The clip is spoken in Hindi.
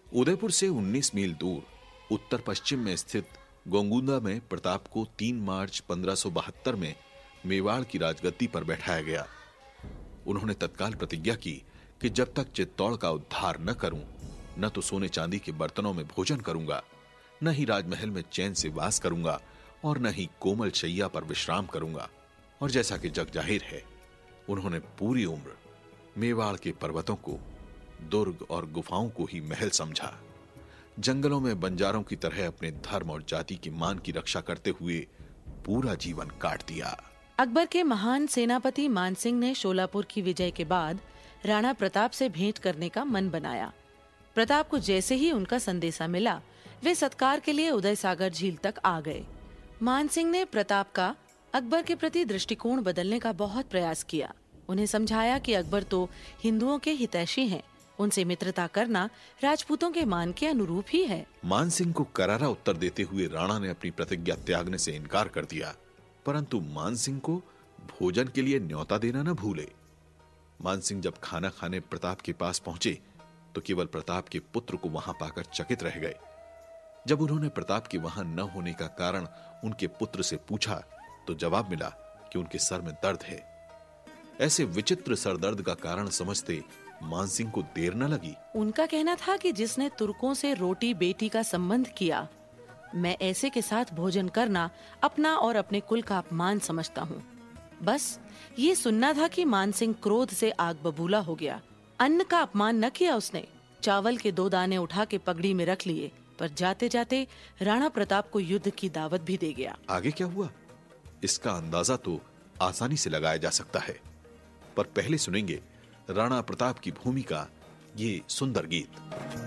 उदयपुर से 19 मील दूर उत्तर पश्चिम में स्थित गोंगुंदा में प्रताप को 3 मार्च 1572 में मेवाड़ की राजगद्दी पर बैठाया गया। उन्होंने तत्काल प्रतिज्ञा की कि जब तक चित्तौड़ का उद्धार न करूं, न तो सोने चांदी के बर्तनों में भोजन करूंगा, न ही राजमहल में चैन से वास करूंगा और न ही कोमल शैया पर विश्राम करूंगा। और जैसा कि जग जाहिर है, उन्होंने पूरी उम्र मेवाड़ के पर्वतों को, दुर्ग और गुफाओं को ही महल समझा। जंगलों में बंजारों की तरह अपने धर्म और जाति के मान की रक्षा करते हुए पूरा जीवन काट दिया। अकबर के महान सेनापति मानसिंह ने शोलापुर की विजय के बाद राणा प्रताप से भेंट करने का मन बनाया। प्रताप को जैसे ही उनका संदेशा मिला, वे सत्कार के लिए उदय सागर झील तक आ गए। मानसिंह ने प्रताप का अकबर के प्रति दृष्टिकोण बदलने का बहुत प्रयास किया। उन्हें समझाया कि अकबर तो हिंदुओं के हितैषी हैं, उनसे मित्रता करना राजपूतों के मान के अनुरूप ही है। मानसिंह को करारा उत्तर देते हुए राणा ने अपनी प्रतिज्ञा त्यागने से इनकार कर दिया, परंतु मानसिंह को भोजन के लिए न्योता देना न भूले। मानसिंह जब खाना खाने प्रताप के पास पहुंचे तो केवल प्रताप के पुत्र को वहां पाकर चकित रह गए। जब उन्होंने प्रताप के वहां न होने का कारण उनके पुत्र से पूछा तो जवाब मिला कि उनके सर में दर्द है। ऐसे विचित्र सरदर्द का कारण समझते मानसिंह को देर न लगी। उनका कहना था कि जिसने तुर्कों से रोटी बेटी का संबंध किया, मैं ऐसे के साथ भोजन करना अपना और अपने कुल का अपमान समझता हूँ। बस ये सुनना था कि मानसिंह क्रोध से आग बबूला हो गया। अन्न का अपमान न किया उसने, चावल के 2 दाने उठा के पगड़ी में रख लिए, पर जाते जाते राणा प्रताप को युद्ध की दावत भी दे गया। आगे क्या हुआ, इसका अंदाजा तो आसानी से लगाया जा सकता है, पर पहले सुनेंगे राणा प्रताप की भूमिका ये सुंदर गीत।